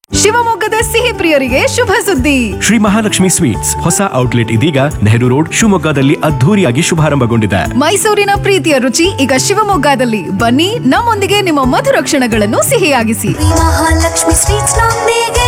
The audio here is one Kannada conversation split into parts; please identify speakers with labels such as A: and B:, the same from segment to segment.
A: ಶಿವಮೊಗ್ಗದ ಸಿಹಿ ಪ್ರಿಯರಿಗೆ ಶುಭ ಸುದ್ದಿ.
B: ಶ್ರೀ ಮಹಾಲಕ್ಷ್ಮಿ ಸ್ವೀಟ್ಸ್ ಹೊಸ ಔಟ್ಲೆಟ್ ಇದೀಗ ನೆಹರು ರೋಡ್ ಶಿವಮೊಗ್ಗದಲ್ಲಿ ಅದ್ಧೂರಿಯಾಗಿ ಶುಭಾರಂಭಗೊಂಡಿದೆ.
A: ಮೈಸೂರಿನ ಪ್ರೀತಿಯ ರುಚಿ ಈಗ ಶಿವಮೊಗ್ಗದಲ್ಲಿ. ಬನ್ನಿ, ನಮ್ಮೊಂದಿಗೆ ನಿಮ್ಮ ಮಧುರ ಕ್ಷಣಗಳನ್ನು ಸಿಹಿಯಾಗಿಸಿ.
C: ಮಹಾಲಕ್ಷ್ಮಿ ಸ್ವೀಟ್ಸ್ ನೊಂದಿಗೆ.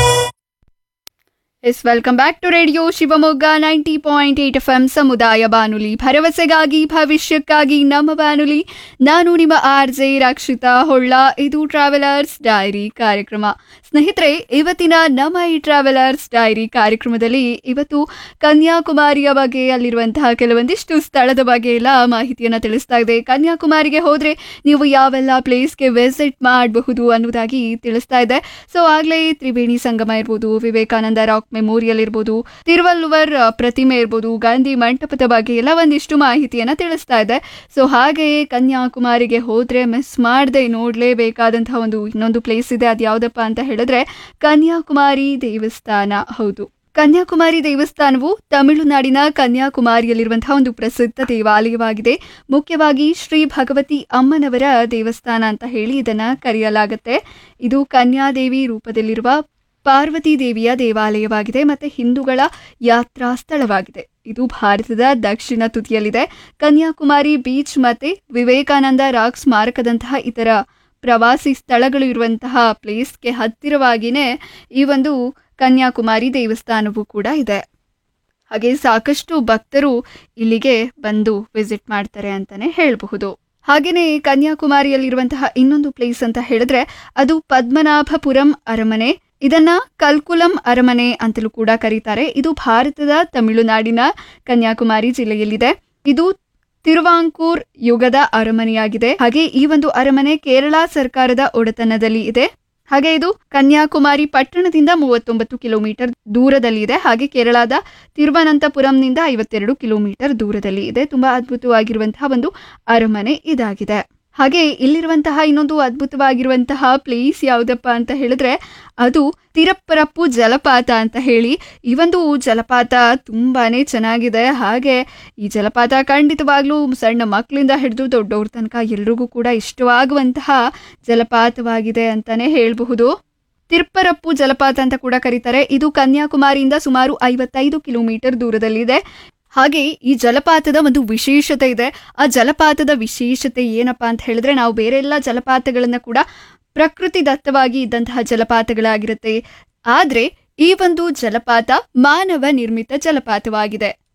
D: S welcome back to radio Shivamogga 90.8 FM ಸಮುದಾಯ ಬಾನುಲಿ, ಭರವಸೆಗಾಗಿ ಭವಿಷ್ಯಕ್ಕಾಗಿ ನಮ್ಮ ಬಾನುಲಿ. ನಾನು ನಿಮ್ಮ RJ ರಕ್ಷಿತಾ ಹೊಳ್ಳ. ಇದು ಟ್ರಾವೆಲರ್ಸ್ ಡೈರಿ ಕಾರ್ಯಕ್ರಮ. ಸ್ನೇಹಿತರೆ, ಇವತ್ತಿನ ನಮ್ಮ ಈ ಟ್ರಾವೆಲರ್ಸ್ ಡೈರಿ ಕಾರ್ಯಕ್ರಮದಲ್ಲಿ ಇವತ್ತು ಕನ್ಯಾಕುಮಾರಿಯ ಬಗ್ಗೆ, ಅಲ್ಲಿರುವಂತಹ ಕೆಲವೊಂದಿಷ್ಟು ಸ್ಥಳದ ಬಗ್ಗೆ ಎಲ್ಲ ಮಾಹಿತಿಯನ್ನು ತಿಳಿಸ್ತಾ ಇದೆ. ಕನ್ಯಾಕುಮಾರಿಗೆ ಹೋದರೆ ನೀವು ಯಾವೆಲ್ಲ ಪ್ಲೇಸ್ಗೆ ವಿಸಿಟ್ ಮಾಡಬಹುದು ಅನ್ನೋದಾಗಿ ತಿಳಿಸ್ತಾ ಇದೆ. ಸೊ ಆಗಲೇ ತ್ರಿವೇಣಿ ಸಂಗಮ ಇರ್ಬೋದು, ವಿವೇಕಾನಂದ ರಾಕ್ ಮೆಮೋರಿಯಲ್ ಇರ್ಬೋದು, ತಿರುವಲ್ಲುವರ್ ಪ್ರತಿಮೆ ಇರ್ಬೋದು, ಗಾಂಧಿ ಮಂಟಪದ ಬಗ್ಗೆ ಎಲ್ಲ ಒಂದಿಷ್ಟು ಮಾಹಿತಿಯನ್ನು ತಿಳಿಸ್ತಾ ಇದೆ. ಸೊ ಹಾಗೆಯೇ ಕನ್ಯಾಕುಮಾರಿಗೆ ಹೋದರೆ ಮಿಸ್ ಮಾಡದೆ ನೋಡಲೇಬೇಕಾದಂತಹ ಇನ್ನೊಂದು ಪ್ಲೇಸ್ ಇದೆ. ಅದು ಯಾವುದಪ್ಪ ಅಂತ ಹೇಳಿದ್ರೆ ಕನ್ಯಾಕುಮಾರಿ ದೇವಸ್ಥಾನ. ಹೌದು, ಕನ್ಯಾಕುಮಾರಿ ದೇವಸ್ಥಾನವು ತಮಿಳುನಾಡಿನ ಕನ್ಯಾಕುಮಾರಿಯಲ್ಲಿರುವಂತಹ ಒಂದು ಪ್ರಸಿದ್ಧ ದೇವಾಲಯವಾಗಿದೆ. ಮುಖ್ಯವಾಗಿ ಶ್ರೀ ಭಗವತಿ ಅಮ್ಮನವರ ದೇವಸ್ಥಾನ ಅಂತ ಹೇಳಿ ಇದನ್ನು ಕರೆಯಲಾಗುತ್ತೆ. ಇದು ಕನ್ಯಾದೇವಿ ರೂಪದಲ್ಲಿರುವ ಪಾರ್ವತಿ ದೇವಿಯ ದೇವಾಲಯವಾಗಿದೆ ಮತ್ತು ಹಿಂದೂಗಳ ಯಾತ್ರಾ ಸ್ಥಳವಾಗಿದೆ. ಇದು ಭಾರತದ ದಕ್ಷಿಣ ತುದಿಯಲ್ಲಿದೆ. ಕನ್ಯಾಕುಮಾರಿ ಬೀಚ್ ಮತ್ತು ವಿವೇಕಾನಂದ ರಾಕ್ ಸ್ಮಾರಕದಂತಹ ಇತರ ಪ್ರವಾಸಿ ಸ್ಥಳಗಳು ಇರುವಂತಹ ಪ್ಲೇಸ್ಗೆ ಹತ್ತಿರವಾಗಿಯೇ ಈ ಒಂದು ಕನ್ಯಾಕುಮಾರಿ ದೇವಸ್ಥಾನವೂ ಕೂಡ ಇದೆ. ಹಾಗೆ ಸಾಕಷ್ಟು ಭಕ್ತರು ಇಲ್ಲಿಗೆ ಬಂದು ವಿಸಿಟ್ ಮಾಡ್ತಾರೆ ಅಂತಲೇ ಹೇಳಬಹುದು. ಹಾಗೆಯೇ ಕನ್ಯಾಕುಮಾರಿಯಲ್ಲಿರುವಂತಹ ಇನ್ನೊಂದು ಪ್ಲೇಸ್ ಅಂತ ಹೇಳಿದ್ರೆ ಅದು ಪದ್ಮನಾಭಪುರಂ ಅರಮನೆ. ಇದನ್ನ ಕಲ್ಕುಲಂ ಅರಮನೆ ಅಂತಲೂ ಕೂಡ ಕರೀತಾರೆ. ಇದು ಭಾರತದ ತಮಿಳುನಾಡಿನ ಕನ್ಯಾಕುಮಾರಿ ಜಿಲ್ಲೆಯಲ್ಲಿದೆ. ಇದು ತಿರುವಾಂಕೂರ್ ಯುಗದ ಅರಮನೆಯಾಗಿದೆ. ಹಾಗೆ ಈ ಒಂದು ಅರಮನೆ ಕೇರಳ ಸರ್ಕಾರದ ಒಡೆತನದಲ್ಲಿ ಇದೆ. ಹಾಗೆ ಇದು ಕನ್ಯಾಕುಮಾರಿ ಪಟ್ಟಣದಿಂದ 39 ಕಿಲೋಮೀಟರ್ ದೂರದಲ್ಲಿ ಇದೆ. ಹಾಗೆ ಕೇರಳದ ತಿರುವನಂತಪುರಂನಿಂದ 52 ಕಿಲೋಮೀಟರ್ ದೂರದಲ್ಲಿ ಇದೆ. ತುಂಬಾ ಅದ್ಭುತವಾಗಿರುವಂತಹ ಒಂದು ಅರಮನೆ ಇದಾಗಿದೆ. ಹಾಗೆ ಇಲ್ಲಿರುವಂತಹ ಇನ್ನೊಂದು ಅದ್ಭುತವಾಗಿರುವಂತಹ ಪ್ಲೇಸ್ ಯಾವುದಪ್ಪ ಅಂತ ಹೇಳಿದ್ರೆ ಅದು ತಿರಪ್ಪರಪ್ಪು ಜಲಪಾತ ಅಂತ ಹೇಳಿ. ಈ ಒಂದು ಜಲಪಾತ ತುಂಬಾನೇ ಚೆನ್ನಾಗಿದೆ. ಹಾಗೆ ಈ ಜಲಪಾತ ಖಂಡಿತವಾಗ್ಲೂ ಸಣ್ಣ ಮಕ್ಕಳಿಂದ ಹಿಡಿದು ದೊಡ್ಡವ್ರ ತನಕ ಎಲ್ರಿಗೂ ಕೂಡ ಇಷ್ಟವಾಗುವಂತಹ ಜಲಪಾತವಾಗಿದೆ ಅಂತಾನೆ ಹೇಳಬಹುದು. ತಿರುಪ್ಪರಪ್ಪು ಜಲಪಾತ ಅಂತ ಕೂಡ ಕರೀತಾರೆ. ಇದು ಕನ್ಯಾಕುಮಾರಿಯಿಂದ ಸುಮಾರು 55 ಕಿಲೋಮೀಟರ್ ದೂರದಲ್ಲಿದೆ. ಹಾಗೆ ಈ ಜಲಪಾತದ ಒಂದು ವಿಶೇಷತೆ ಇದೆ. ಆ ಜಲಪಾತದ ವಿಶೇಷತೆ ಏನಪ್ಪಾ ಅಂತ ಹೇಳಿದ್ರೆ, ನಾವು ಬೇರೆ ಎಲ್ಲ ಜಲಪಾತಗಳನ್ನ ಕೂಡ ಪ್ರಕೃತಿ ದತ್ತವಾಗಿ ಇದ್ದಂತಹ ಜಲಪಾತಗಳಾಗಿರುತ್ತೆ. ಆದ್ರೆ ಈ ಒಂದು ಜಲಪಾತ ಮಾನವ ನಿರ್ಮಿತ ಜಲಪಾತವಾಗಿದೆ.